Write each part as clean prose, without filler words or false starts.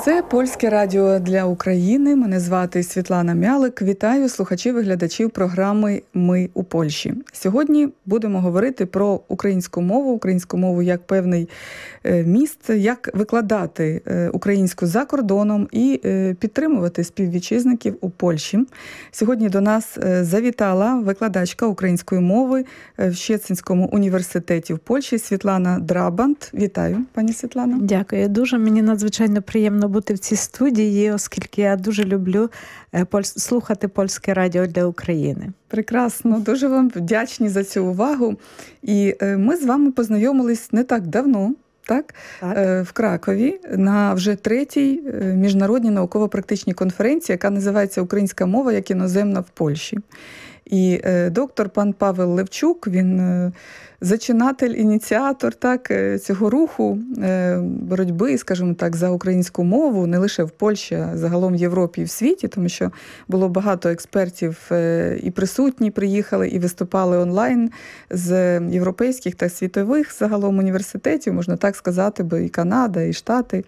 Це Польське радіо для України. Мене звати Світлана Мялик. Вітаю слухачів і глядачів програми «Ми у Польщі». Сьогодні будемо говорити про українську мову як певний міст, як викладати українську за кордоном і підтримувати співвітчизників у Польщі. Сьогодні до нас завітала викладачка української мови в Щецинському університеті в Польщі Світлана Драбант. Вітаю, пані Світлана. Дякую дуже. Мені надзвичайно приємно бути в цій студії, оскільки я дуже люблю слухати Польське радіо для України. Прекрасно. Дуже вам вдячні за цю увагу. І ми з вами познайомились не так давно, так? В Кракові на вже третій міжнародній науково-практичній конференції, яка називається «Українська мова як іноземна в Польщі». І доктор пан Павел Левчук, він зачинатель, ініціатор цього руху боротьби, скажімо так, за українську мову, не лише в Польщі, а загалом в Європі і в світі, тому що було багато експертів і присутні, приїхали і виступали онлайн з європейських та світових загалом університетів, можна так сказати, бо і Канада, і Штати.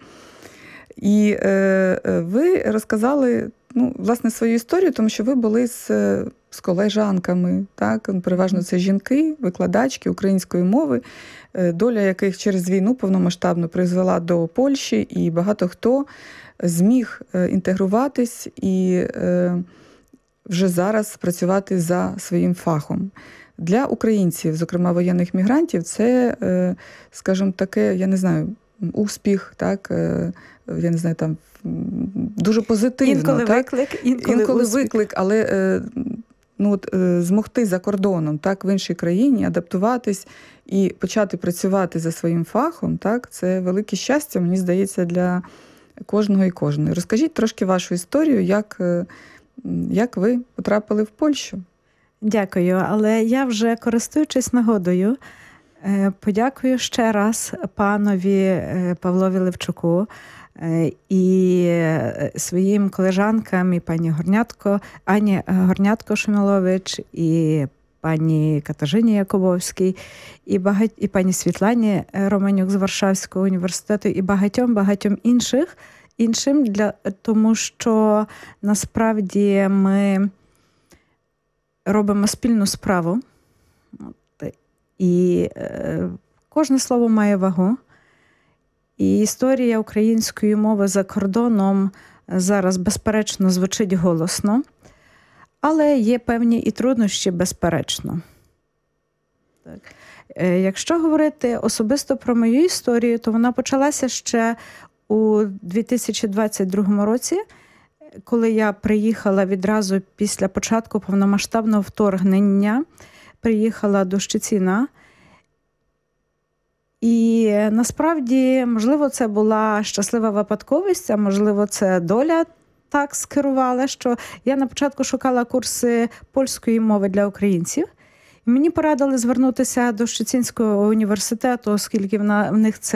І ви розказали, власне, свою історію, тому що ви були з колежанками, так? Переважно це жінки, викладачки української мови, доля яких через війну повномасштабно призвела до Польщі, і багато хто зміг інтегруватись і вже зараз працювати за своїм фахом. Для українців, зокрема воєнних мігрантів, це, скажімо, таке, я не знаю, успіх, так, я не знаю, там дуже позитивно. Інколи так? Інколи виклик, але змогти за кордоном, так, в іншій країні, адаптуватись і почати працювати за своїм фахом, так, це велике щастя, мені здається, для кожного і кожної. Розкажіть трошки вашу історію, як ви потрапили в Польщу. Дякую, але я вже, користуючись нагодою, подякую ще раз панові Павлові Левчуку і своїм колежанкам, і пані Ані Горнятко-Шумилович, і пані Катажині Якубовській, і пані Світлані Романюк з Варшавського університету, і багатьом іншим, тому що насправді ми робимо спільну справу. І кожне слово має вагу. І історія української мови за кордоном зараз, безперечно, звучить голосно, але є певні і труднощі, безперечно. Так. Якщо говорити особисто про мою історію, то вона почалася ще у 2022 році, коли я приїхала відразу після початку повномасштабного вторгнення, приїхала до Щецина. І насправді, можливо, це була щаслива випадковість, а можливо, це доля так скерувала, що я на початку шукала курси польської мови для українців. І мені порадили звернутися до Щецинського університету, оскільки в них це